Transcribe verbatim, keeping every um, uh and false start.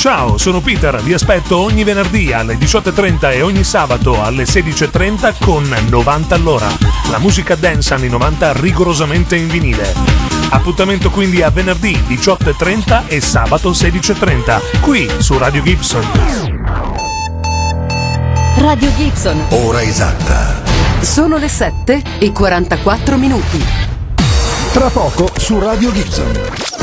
Ciao, sono Peter, vi aspetto ogni venerdì alle diciotto e trenta e ogni sabato alle sedici e trenta con novanta all'ora. La musica dance anni novanta rigorosamente in vinile. Appuntamento quindi a venerdì diciotto e trenta e sabato sedici e trenta, qui su Radio Gibson. Radio Gibson. Ora esatta. Sono le sette e quarantaquattro minuti. Tra poco su Radio Gibson.